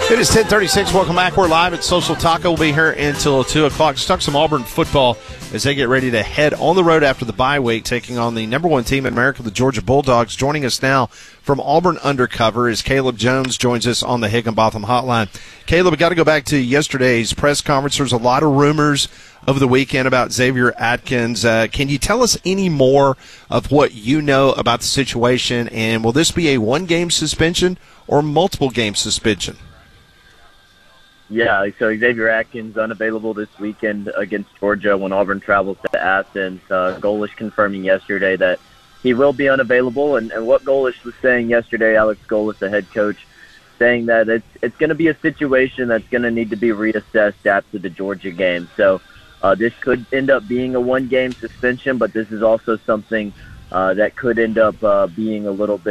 It is 10:36. Welcome back. We're live at Social Taco. We'll be here until 2 o'clock. Let's talk some Auburn football as they get ready to head on the road after the bye week, taking on the number one team in America, the Georgia Bulldogs. Joining us now from Auburn Undercover is Caleb Jones, joins us on the Higginbotham Hotline. Caleb, we got to go back to yesterday's press conference. There's a lot of rumors over the weekend about Xavier Atkins. Can you tell us any more of what you know about the situation, and will this be a one-game suspension or multiple-game suspension? Yeah, so Xavier Atkins unavailable this weekend against Georgia when Auburn travels to Athens. Golesh confirming yesterday that he will be unavailable. And what Golesh was saying yesterday, Alex Golesh, the head coach, saying that it's going to be a situation that's going to need to be reassessed after the Georgia game. So this could end up being a one-game suspension, but this is also something that could end up being a little bit